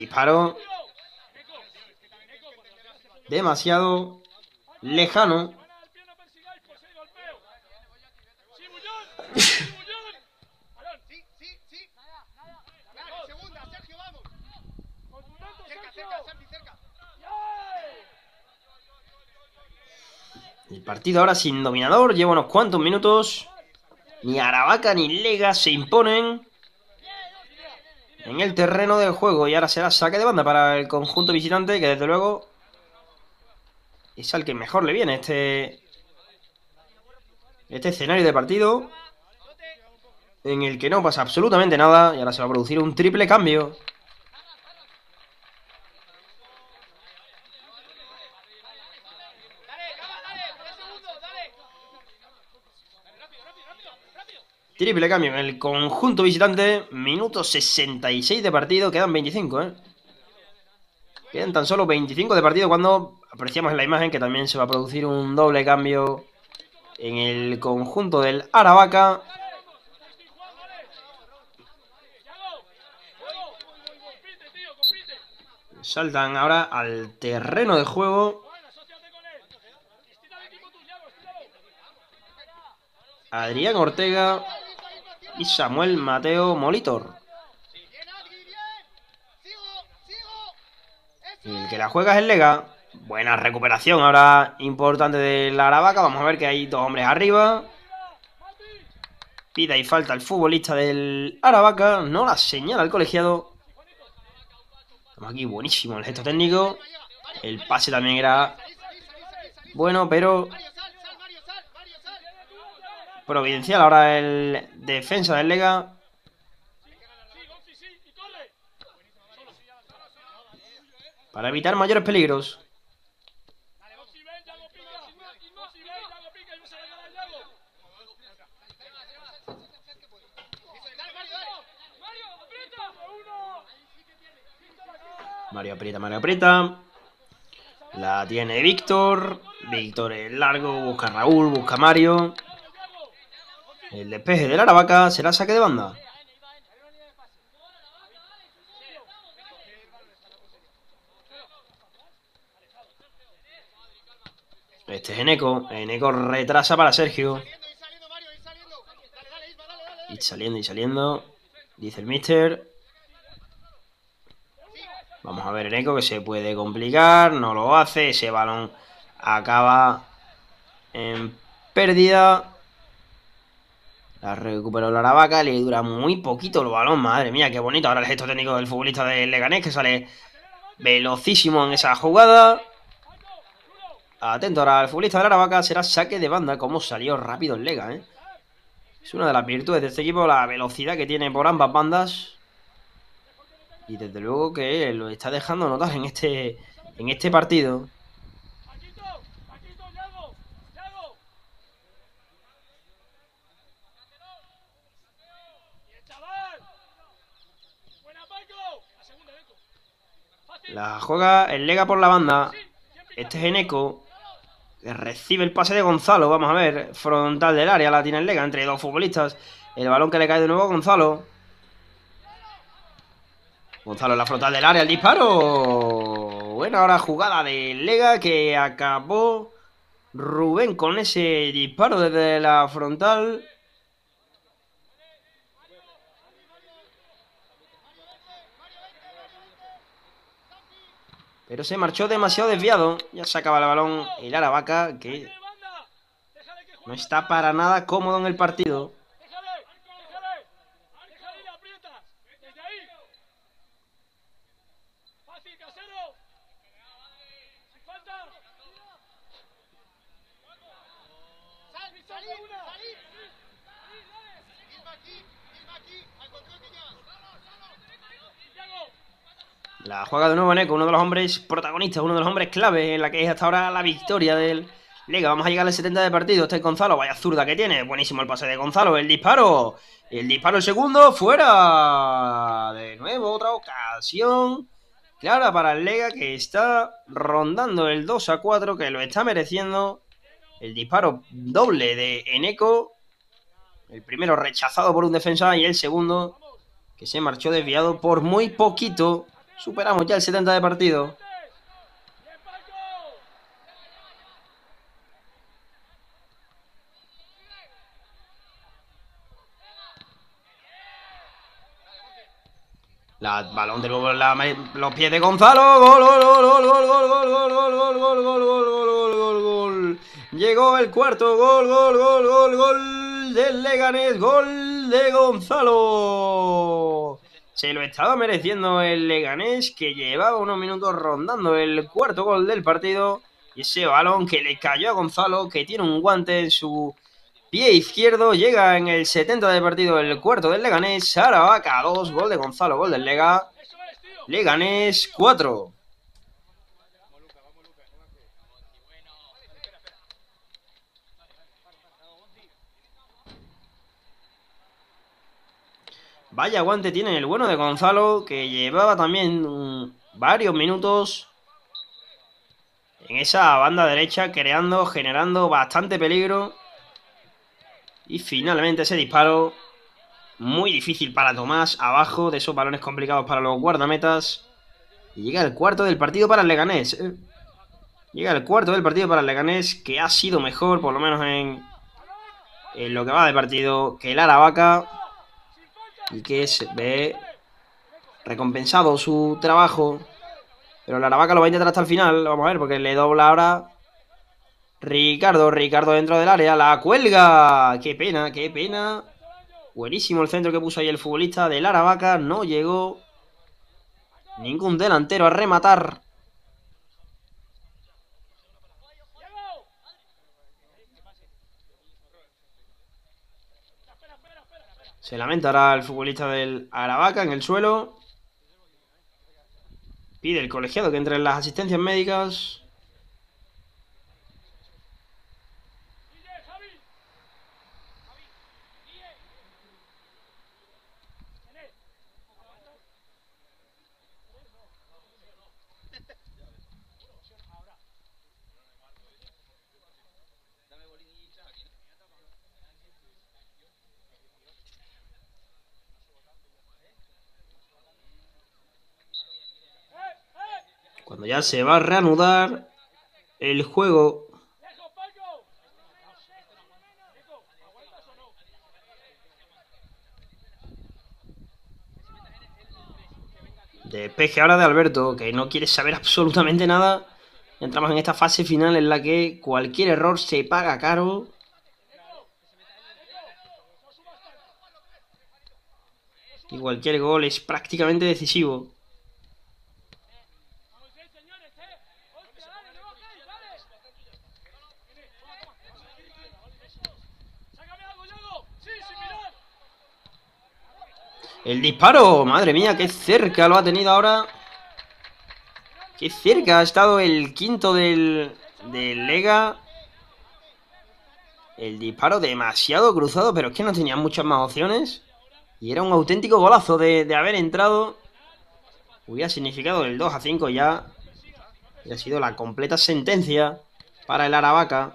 Disparo demasiado lejano. El partido ahora sin dominador, lleva unos cuantos minutos. Ni Aravaca ni Lega se imponen en el terreno del juego. Y ahora será saque de banda para el conjunto visitante, que desde luego es al que mejor le viene este escenario de partido, en el que no pasa absolutamente nada. Y ahora se va a producir un triple cambio. Triple cambio en el conjunto visitante. Minuto 66 de partido. Quedan 25, ¿eh? Quedan tan solo 25 de partido cuando apreciamos en la imagen que también se va a producir un doble cambio en el conjunto del Aravaca. Saltan ahora al terreno de juego Adrián Ortega y Samuel Mateo Molitor. El que la juega es el Lega. Buena recuperación ahora importante del Aravaca. Vamos a ver que hay dos hombres arriba. Pida y falta el futbolista del Aravaca. No la señala el colegiado. Estamos aquí, buenísimo el gesto técnico. El pase también era bueno, pero providencial ahora el defensa del Lega. Para evitar mayores peligros. Mario aprieta, Mario aprieta. La tiene Víctor. Víctor es largo, busca a Raúl, busca a Mario. El despeje del Aravaca será saque de banda. Este es Eneco. Eneco retrasa para Sergio. Y saliendo. Dice el mister. Vamos a ver Eneco, que se puede complicar. No lo hace. Ese balón acaba en pérdida. La recuperó el Aravaca. Le dura muy poquito el balón. Madre mía, qué bonito. Ahora el gesto técnico del futbolista del Leganés, que sale velocísimo en esa jugada. Atento ahora al futbolista del Aravaca. Será saque de banda. Como salió rápido el Lega, ¿eh? Es una de las virtudes de este equipo, la velocidad que tiene por ambas bandas. Y desde luego que lo está dejando notar en este partido. La juega el Lega por la banda. Este es Eneco. Recibe el pase de Gonzalo. Vamos a ver. Frontal del área. La tiene el Lega entre dos futbolistas. El balón que le cae de nuevo a Gonzalo. Gonzalo en la frontal del área. El disparo. Buena ahora jugada del Lega, que acabó Rubén con ese disparo desde la frontal. Pero se marchó demasiado desviado. Ya sacaba el balón el Aravaca, que no está para nada cómodo en el partido. La juega de nuevo Eneco, uno de los hombres protagonistas, uno de los hombres clave en la que es hasta ahora la victoria del Lega. Vamos a llegar al 70 de partido. Este es Gonzalo, vaya zurda que tiene. Buenísimo el pase de Gonzalo, el disparo. El disparo, el segundo, fuera. De nuevo, otra ocasión clara para el Lega, que está rondando el 2-4, que lo está mereciendo. El disparo doble de Eneco. El primero rechazado por un defensa y el segundo que se marchó desviado por muy poquito. Superamos ya el 70 de partido. Balón de nuevo en los pies de Gonzalo. Gol, gol, gol, gol, gol, gol, gol, gol, gol, gol, gol, gol, gol, gol, gol, gol. Llegó el cuarto gol, gol, gol, gol, gol del Leganés, gol de Gonzalo. Se lo estaba mereciendo el Leganés, que llevaba unos minutos rondando el cuarto gol del partido. Y ese balón que le cayó a Gonzalo, que tiene un guante en su pie izquierdo, llega en el 70 de partido el cuarto del Leganés. Aravaca 2, gol de Gonzalo, gol del Lega. Leganés 4. Vaya aguante tiene el bueno de Gonzalo, que llevaba también varios minutos en esa banda derecha, generando bastante peligro. Y finalmente ese disparo, muy difícil para Tomás, abajo de esos balones complicados para los guardametas. Y llega el cuarto del partido para el Leganés. Llega el cuarto del partido para el Leganés, que ha sido mejor, por lo menos en lo que va de partido, que el Aravaca. Y que se ve recompensado su trabajo. Pero el Aravaca lo va a intentar hasta el final. Vamos a ver, porque le dobla ahora Ricardo dentro del área. La cuelga. Qué pena, qué pena. Buenísimo el centro que puso ahí el futbolista del Aravaca. No llegó ningún delantero a rematar. Se lamentará el futbolista del Aravaca en el suelo. Pide el colegiado que entre en las asistencias médicas. Cuando ya se va a reanudar el juego. Despeje ahora de Alberto, que no quiere saber absolutamente nada. Entramos en esta fase final en la que cualquier error se paga caro. Y cualquier gol es prácticamente decisivo. El disparo, madre mía, qué cerca lo ha tenido ahora. Qué cerca ha estado el quinto del Lega. El disparo demasiado cruzado, pero es que no tenía muchas más opciones. Y era un auténtico golazo de haber entrado. Hubiera significado el 2-5 ya. Y ha sido la completa sentencia para el Aravaca.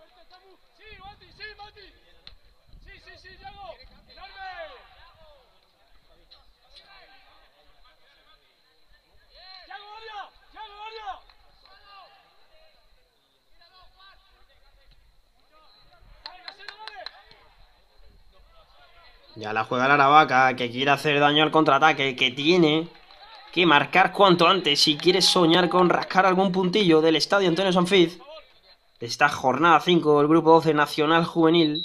Ya la juega el Aravaca, que quiere hacer daño al contraataque, que tiene que marcar cuanto antes si quiere soñar con rascar algún puntillo del estadio Antonio Sanfiz. Esta jornada 5 del grupo 12 Nacional Juvenil.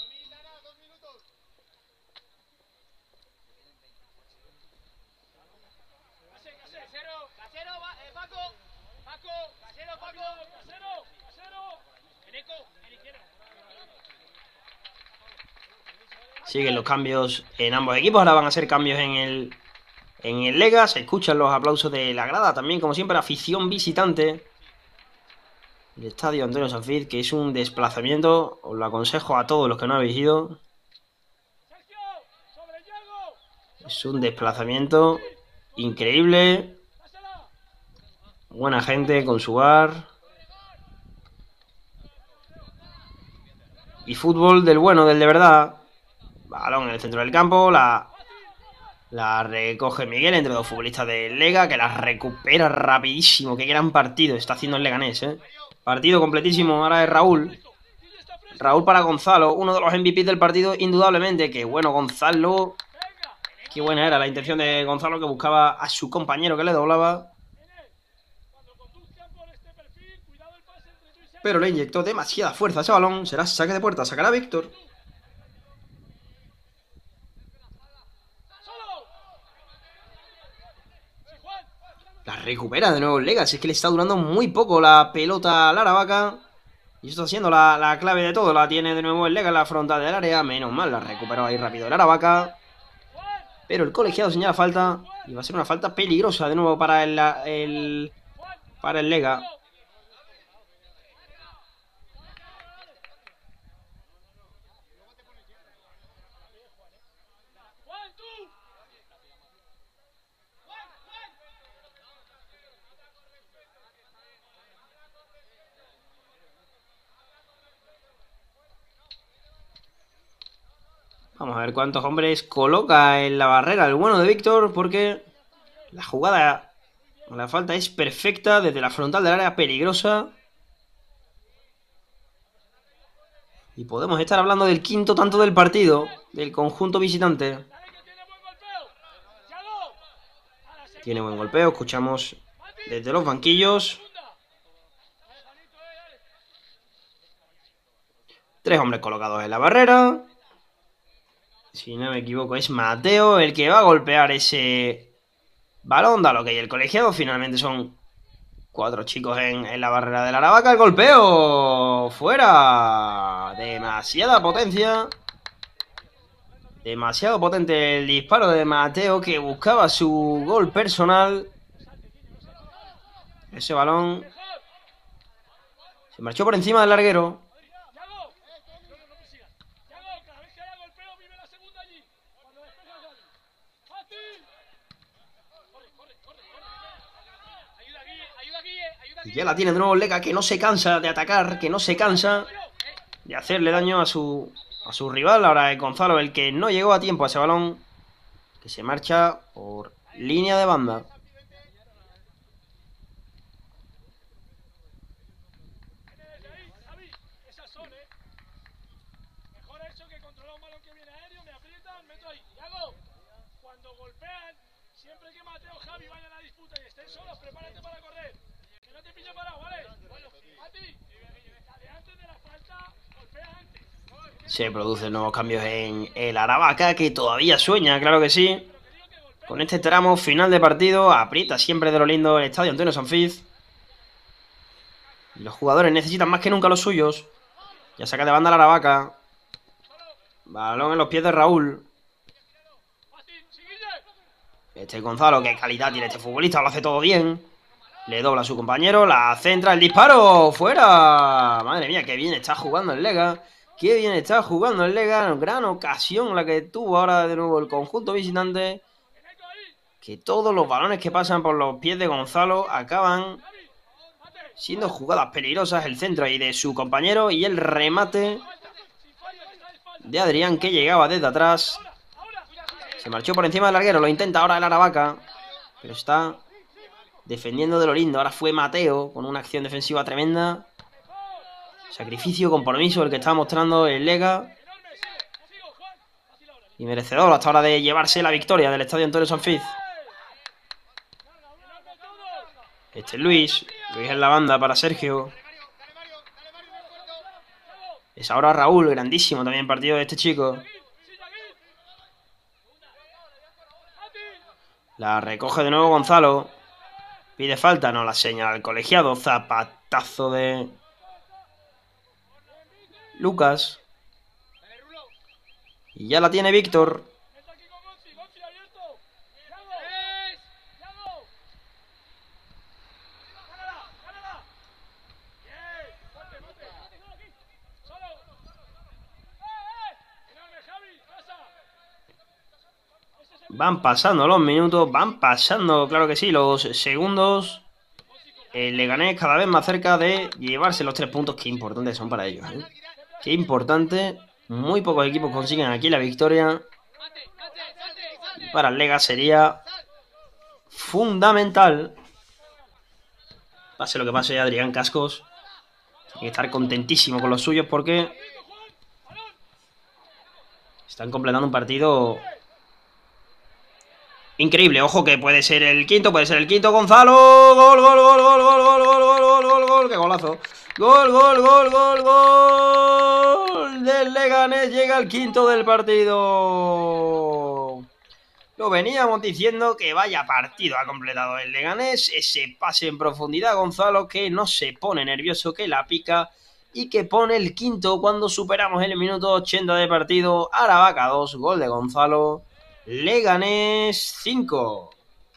Siguen los cambios en ambos equipos. Ahora van a ser cambios en el Lega. Se escuchan los aplausos de la grada. También, como siempre, afición visitante. El estadio Antonio Sanfiz, que es un desplazamiento. Os lo aconsejo a todos los que no habéis ido. Es un desplazamiento increíble. Buena gente con su bar. Y fútbol del bueno, del de verdad. Balón en el centro del campo. La La recoge Miguel entre dos futbolistas del Lega, que la recupera rapidísimo. Qué gran partido está haciendo el Leganés, ¿eh? Partido completísimo. Ahora es Raúl. Raúl para Gonzalo, uno de los MVPs del partido, indudablemente. Que bueno, Gonzalo. Qué buena era la intención de Gonzalo, que buscaba a su compañero que le doblaba. Pero le inyectó demasiada fuerza a ese balón. Será saque de puerta, sacará Víctor. La recupera de nuevo el Legas. Es que le está durando muy poco la pelota a la Aravaca. Y esto está siendo la clave de todo. La tiene de nuevo el Legas en la frontal del área. Menos mal, la recuperó ahí rápido el Aravaca. Pero el colegiado señala falta. Y va a ser una falta peligrosa de nuevo para el Lega. Vamos a ver cuántos hombres coloca en la barrera el bueno de Víctor, porque la jugada, la falta es perfecta desde la frontal del área, peligrosa. Y podemos estar hablando del quinto tanto del partido, del conjunto visitante. Tiene buen golpeo, escuchamos desde los banquillos. 3 hombres colocados en la barrera. Si no me equivoco, es Mateo el que va a golpear ese balón. Da lo que hay el colegiado. Finalmente son 4 chicos en la barrera de la Aravaca. El golpeo fuera. Demasiada potencia. Demasiado potente el disparo de Mateo, que buscaba su gol personal. Ese balón se marchó por encima del larguero. Y ya la tiene de nuevo el Lega, que no se cansa de atacar, que no se cansa de hacerle daño a su rival. Ahora es Gonzalo el que no llegó a tiempo a ese balón, que se marcha por línea de banda. Se producen nuevos cambios en el Aravaca, que todavía sueña, claro que sí. Con este tramo final de partido, aprieta siempre de lo lindo el estadio Antonio Sanfiz. Y los jugadores necesitan más que nunca los suyos. Ya saca de banda la Aravaca. Balón en los pies de Raúl. Este Gonzalo, qué calidad tiene este futbolista, lo hace todo bien. Le dobla a su compañero, la centra, el disparo, ¡fuera! Madre mía, qué bien está jugando el Lega. Qué bien está jugando el Lega. Gran ocasión la que tuvo ahora de nuevo el conjunto visitante. Que todos los balones que pasan por los pies de Gonzalo acaban siendo jugadas peligrosas. El centro ahí de su compañero y el remate de Adrián, que llegaba desde atrás. Se marchó por encima del larguero. Lo intenta ahora el Aravaca, pero está defendiendo de lo lindo. Ahora fue Mateo con una acción defensiva tremenda. Sacrificio, compromiso el que está mostrando el Lega. Y merecedor hasta ahora de llevarse la victoria del estadio Antonio Sanfiz. Este es Luis. Luis en la banda para Sergio. Es ahora Raúl. Grandísimo también partido de este chico. La recoge de nuevo Gonzalo. Pide falta, no la señala el colegiado. Zapatazo de Lucas. Y ya la tiene Víctor. Van pasando los minutos, van pasando, claro que sí, los segundos. El Leganés cada vez más cerca de llevarse los 3 puntos. Qué importantes son para ellos, ¿eh? Qué importante. Muy pocos equipos consiguen aquí la victoria. Para el Lega sería fundamental. Pase lo que pase, Adrián Cascos tiene que estar contentísimo con los suyos porque están completando un partido increíble. Ojo que puede ser el quinto, Gonzalo. Gol, gol, gol, gol, gol, gol, gol, gol, gol, gol, gol, qué golazo. Gol, gol, gol, gol, gol del Leganés, llega el quinto del partido. Lo veníamos diciendo, que vaya partido ha completado el Leganés. Ese pase en profundidad, Gonzalo, que no se pone nervioso, que la pica y que pone el quinto cuando superamos el minuto 80 de partido. Aravaca 2, gol de Gonzalo. Leganés 5.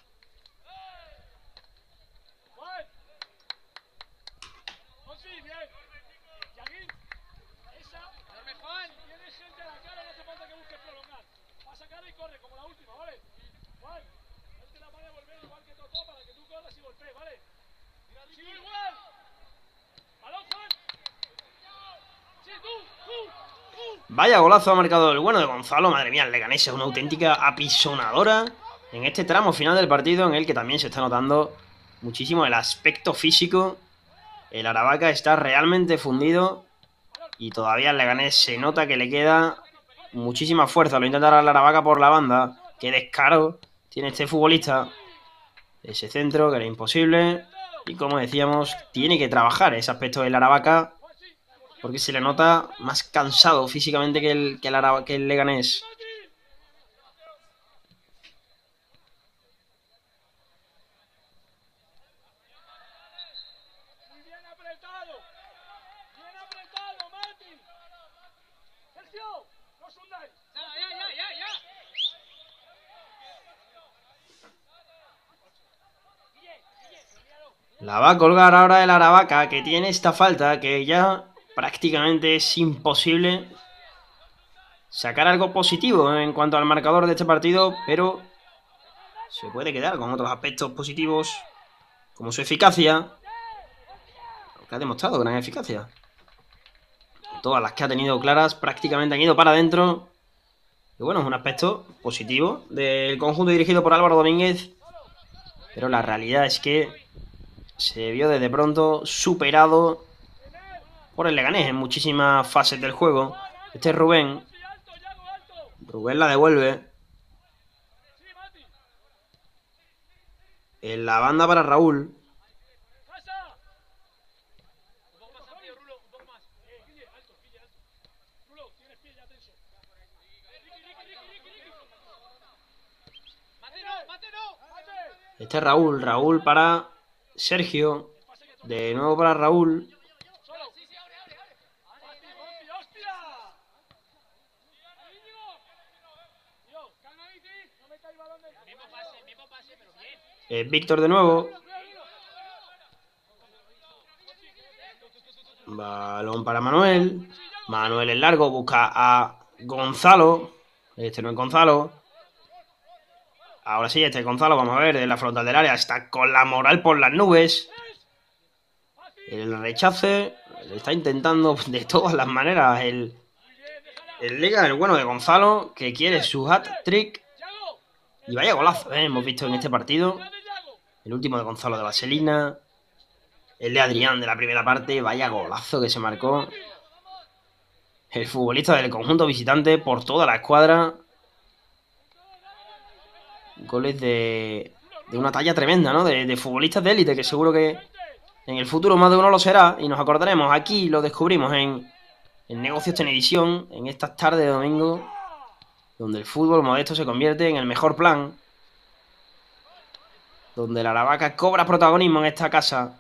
Vaya golazo ha marcado el bueno de Gonzalo. Madre mía, el Leganés es una auténtica apisonadora en este tramo final del partido, en el que también se está notando muchísimo el aspecto físico. El Aravaca está realmente fundido y todavía el Leganés se nota que le queda muchísima fuerza. Lo intentará el Aravaca por la banda. Qué descaro tiene este futbolista. Ese centro que era imposible. Y como decíamos, tiene que trabajar ese aspecto del Aravaca, porque se le nota más cansado físicamente que el Leganés. La va a colgar ahora el Aravaca, que tiene esta falta que ya prácticamente es imposible sacar algo positivo en cuanto al marcador de este partido, pero se puede quedar con otros aspectos positivos, como su eficacia, que ha demostrado gran eficacia. Todas las que ha tenido claras prácticamente han ido para adentro. Y bueno, es un aspecto positivo del conjunto dirigido por Álvaro Domínguez, pero la realidad es que se vio desde pronto superado por el Leganés en muchísimas fases del juego. Este es Rubén. Rubén la devuelve. En la banda para Raúl. Este es Raúl. Raúl para Sergio. De nuevo para Raúl. Víctor de nuevo. Balón para Manuel. Manuel en largo. Busca a Gonzalo. Este no es Gonzalo. Ahora sí, este es Gonzalo. Vamos a ver, de la frontal del área. Está con la moral por las nubes. El rechace. Está intentando de todas las maneras el Lega, el bueno de Gonzalo, que quiere su hat-trick. Y vaya golazo, hemos visto en este partido. El último de Gonzalo de Vaselina. El de Adrián de la primera parte. Vaya golazo que se marcó el futbolista del conjunto visitante por toda la escuadra. Goles de una talla tremenda, ¿no? De futbolistas de élite, que seguro que en el futuro más de uno lo será. Y nos acordaremos. Aquí lo descubrimos en Negocios Tenevisión, en estas tardes de domingo, donde el fútbol modesto se convierte en el mejor plan, donde el Aravaca cobra protagonismo en esta casa.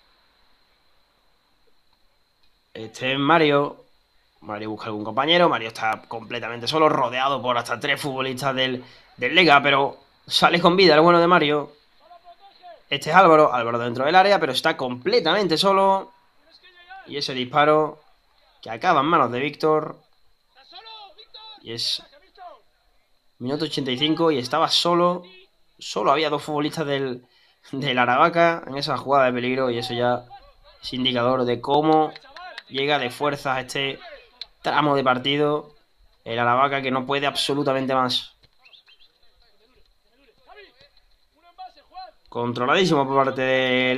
Este es Mario. Mario busca algún compañero. Mario está completamente solo, rodeado por hasta 3 futbolistas del Lega, pero sale con vida el bueno de Mario. Este es Álvaro. Álvaro dentro del área, pero está completamente solo. Y ese disparo que acaba en manos de Víctor. Y es minuto 85 y estaba solo. Solo había 2 futbolistas del Aravaca en esa jugada de peligro, y eso ya es indicador de cómo llega de fuerzas a este tramo de partido el Aravaca, que no puede absolutamente más. Controladísimo por parte de